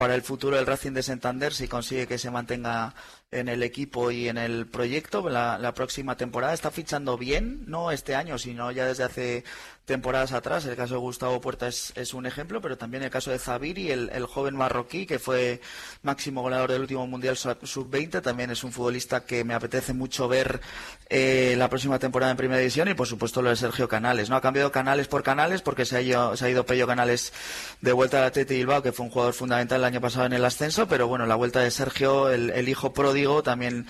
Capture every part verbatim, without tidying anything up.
para el futuro del Racing de Santander si consigue que se mantenga en el equipo y en el proyecto la, la próxima temporada. Está fichando bien, no este año, sino ya desde hace temporadas atrás. El caso de Gustavo Puerta es, es un ejemplo, pero también el caso de Zaviri, el, el joven marroquí que fue máximo goleador del último Mundial sub veinte, también es un futbolista que me apetece mucho ver eh, la próxima temporada en Primera División. Y por supuesto lo de Sergio Canales, ¿no? Ha cambiado Canales por Canales porque se ha ido, se ha ido Pello Canales de vuelta al Athletic Bilbao, que fue un jugador fundamental el año pasado en el ascenso, pero bueno, la vuelta de Sergio, el, el hijo pródigo, también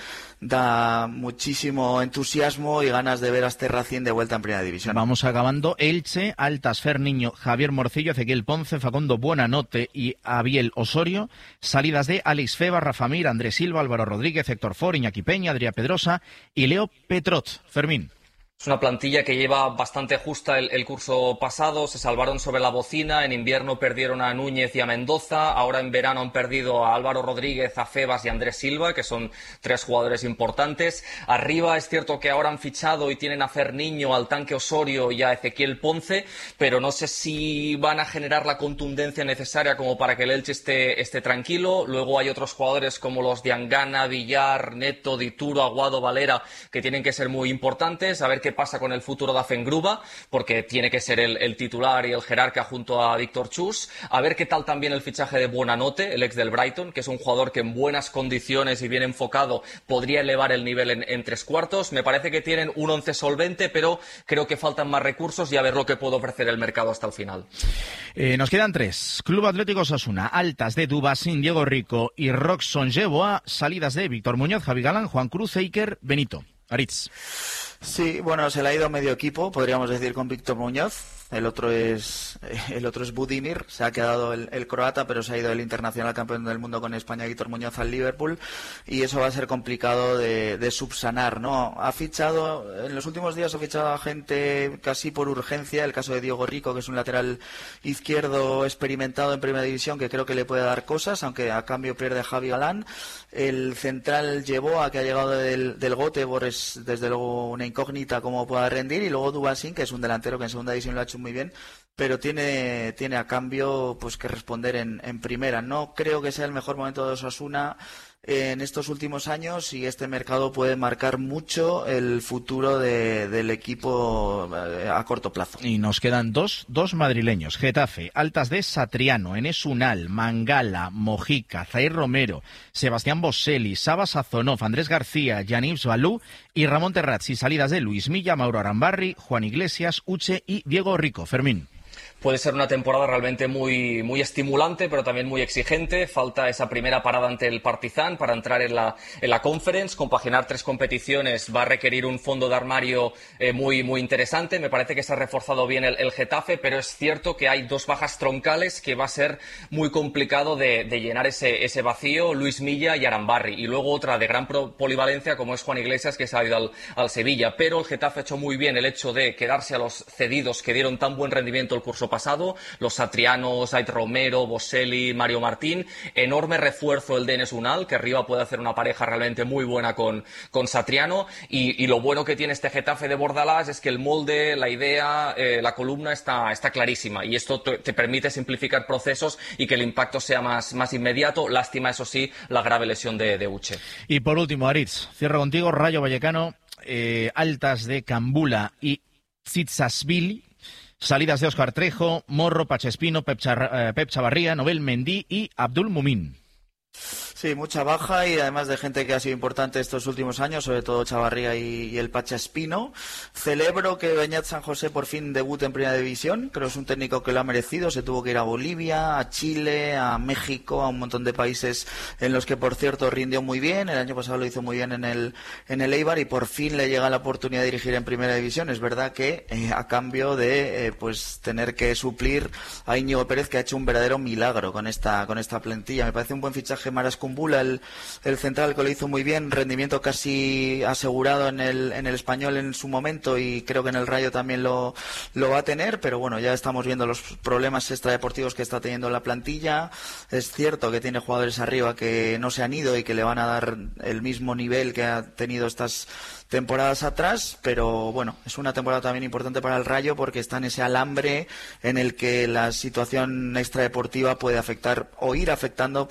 da muchísimo entusiasmo y ganas de ver a este Racing de vuelta en Primera División. Vamos acabando. Elche, Altas, Ferniño, Javier Morcillo, Ezequiel Ponce, Facundo Buenanote y Abiel Osorio. Salidas de Alex Feba, Rafa Mir, Andrés Silva, Álvaro Rodríguez, Héctor For, Iñaki Peña, Adrià Pedrosa y Leo Petrot. Fermín. Es una plantilla que lleva bastante justa el, el curso pasado, se salvaron sobre la bocina, en invierno perdieron a Núñez y a Mendoza, ahora en verano han perdido a Álvaro Rodríguez, a Febas y a Andrés Silva, que son tres jugadores importantes. Arriba es cierto que ahora han fichado y tienen a Ferniño, al Tanque Osorio y a Ezequiel Ponce, pero no sé si van a generar la contundencia necesaria como para que el Elche esté, esté tranquilo. Luego hay otros jugadores como los de Angana, Villar, Neto, Dituro, Aguado, Valera, que tienen que ser muy importantes. A ver qué pasa con el futuro de Afengruba, porque tiene que ser el, el titular y el jerarca junto a Víctor Chus. A ver qué tal también el fichaje de Buenanote, el ex del Brighton, que es un jugador que en buenas condiciones y bien enfocado podría elevar el nivel en, en tres cuartos. Me parece que tienen un once solvente, pero creo que faltan más recursos y a ver lo que puede ofrecer el mercado hasta el final. Eh, nos quedan tres. Club Atlético Osasuna, Altas de Dubasín, Diego Rico y Roxon Yeboah. Salidas de Víctor Muñoz, Javi Galán, Juan Cruz, Eiker, Benito. Aritz. Sí, bueno, se le ha ido medio equipo, podríamos decir, con Víctor Muñoz. El otro es el otro es Budimir, se ha quedado el, el croata, pero se ha ido el internacional campeón del mundo con España, Víctor Muñoz, al Liverpool, y eso va a ser complicado de, de subsanar, ¿no? Ha fichado, en los últimos días ha fichado a gente casi por urgencia, el caso de Diego Rico, que es un lateral izquierdo experimentado en Primera División, que creo que le puede dar cosas, aunque a cambio pierde a Javi Galán. El central Yeboah, que ha llegado del, del Göteborg, es desde luego una incógnita cómo pueda rendir, y luego Dubasín, que es un delantero que en Segunda División lo ha hecho muy bien, pero tiene tiene a cambio pues que responder en, en primera. No creo que sea el mejor momento de Osasuna en estos últimos años, y este mercado puede marcar mucho el futuro de, del equipo a corto plazo. Y nos quedan dos, dos madrileños. Getafe, Altas de Satriano, Enes Unal, Mangala, Mojica, Zair Romero, Sebastián Boselli, Saba Sazonov, Andrés García, Yanibs Balú y Ramón Terrazzi. Salidas de Luis Milla, Mauro Arambarri, Juan Iglesias, Uche y Diego Rico. Fermín. Puede ser una temporada realmente muy, muy estimulante, pero también muy exigente. Falta esa primera parada ante el Partizan para entrar en la, en la Conference. Compaginar tres competiciones va a requerir un fondo de armario eh, muy, muy interesante. Me parece que se ha reforzado bien el, el Getafe, pero es cierto que hay dos bajas troncales que va a ser muy complicado de, de llenar ese, ese vacío. Luis Milla y Arambarri. Y luego otra de gran polivalencia como es Juan Iglesias, que se ha ido al, al Sevilla. Pero el Getafe ha hecho muy bien el hecho de quedarse a los cedidos que dieron tan buen rendimiento el curso pasado, los satrianos, Zaid Romero, Boselli, Mario Martín. Enorme refuerzo el de Enes Unal, que arriba puede hacer una pareja realmente muy buena con, con Satriano, y, y lo bueno que tiene este Getafe de Bordalás es que el molde, la idea, eh, la columna está, está clarísima, y esto te, te permite simplificar procesos y que el impacto sea más, más inmediato. Lástima, eso sí, la grave lesión de, de Uche. Y por último, Aritz, cierro contigo. Rayo Vallecano, eh, Altas de Cambula y Zitzasvili. Salidas de Óscar Trejo, Morro, Pachespino, Pep, Char, eh, Pep Chavarría, Nobel Mendí y Abdul Mumin. Sí, mucha baja, y además de gente que ha sido importante estos últimos años, sobre todo Chavarría y, y el Pacha Espino. Celebro que Beñat San José por fin debute en Primera División. Creo que es un técnico que lo ha merecido. Se tuvo que ir a Bolivia, a Chile, a México, a un montón de países en los que, por cierto, rindió muy bien. El año pasado lo hizo muy bien en el en el Eibar, y por fin le llega la oportunidad de dirigir en Primera División. Es verdad que eh, a cambio de eh, pues tener que suplir a Íñigo Pérez, que ha hecho un verdadero milagro con esta con esta plantilla. Me parece un buen fichaje Marascum Kumbula, el, el central, que lo hizo muy bien, rendimiento casi asegurado en el, en el Español en su momento, y creo que en el Rayo también lo, lo va a tener, pero bueno, ya estamos viendo los problemas extradeportivos que está teniendo la plantilla. Es cierto que tiene jugadores arriba que no se han ido y que le van a dar el mismo nivel que ha tenido estas temporadas atrás, pero bueno, es una temporada también importante para el Rayo porque está en ese alambre en el que la situación extradeportiva puede afectar o ir afectando